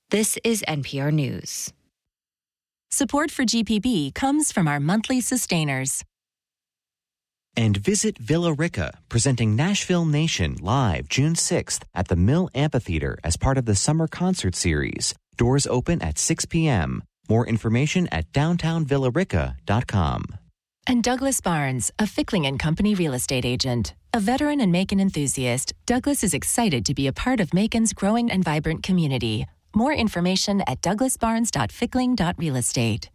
This is NPR News. Support for GPB comes from our monthly sustainers. And visit Villa Rica, presenting Nashville Nation live June 6th at the Mill Amphitheater as part of the summer concert series. Doors open at 6 p.m. More information at downtownvillarica.com. And Douglas Barnes, a Fickling & Company real estate agent. A veteran and Macon enthusiast, Douglas is excited to be a part of Macon's growing and vibrant community. More information at douglasbarnes.fickling.realestate.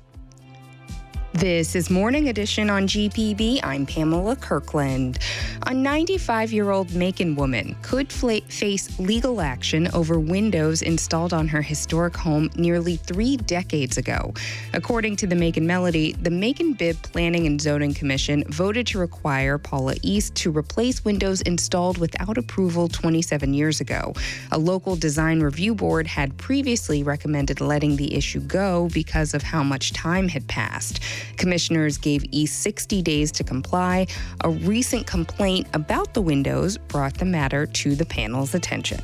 This is Morning Edition on GPB. I'm Pamela Kirkland. A 95-year-old Macon woman could face legal action over windows installed on her historic home nearly 3 decades ago. According to the Macon Melody, the Macon Bibb Planning and Zoning Commission voted to require Paula East to replace windows installed without approval 27 years ago. A local design review board had previously recommended letting the issue go because of how much time had passed. Commissioners gave East 60 days to comply. A recent complaint about the windows brought the matter to the panel's attention.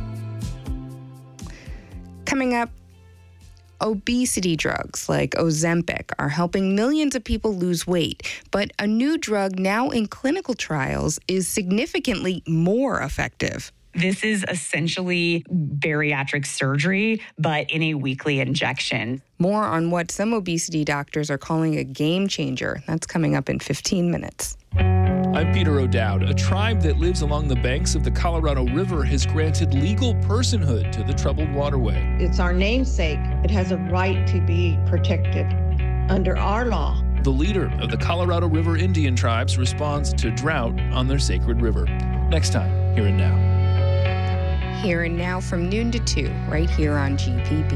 Coming up, obesity drugs like Ozempic are helping millions of people lose weight, but a new drug now in clinical trials is significantly more effective. This is essentially bariatric surgery, but in a weekly injection. More on what some obesity doctors are calling a game changer. That's coming up in 15 minutes. I'm Peter O'Dowd. A tribe that lives along the banks of the Colorado River has granted legal personhood to the troubled waterway. It's our namesake. It has a right to be protected under our law. The leader of the Colorado River Indian tribes responds to drought on their sacred river. Next time, Here and Now. Here and Now from noon to 2, right here on GPB.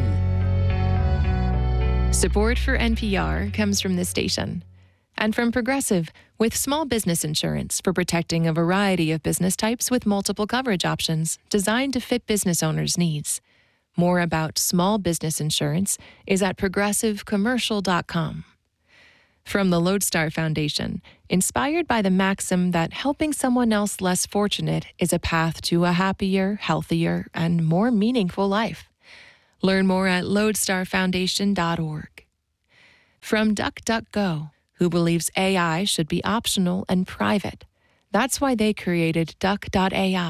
Support for NPR comes from this station and from Progressive, with small business insurance for protecting a variety of business types with multiple coverage options designed to fit business owners' needs. More about small business insurance is at progressivecommercial.com. From the Lodestar Foundation, inspired by the maxim that helping someone else less fortunate is a path to a happier, healthier, and more meaningful life. Learn more at lodestarfoundation.org. From DuckDuckGo, who believes AI should be optional and private. That's why they created Duck.ai,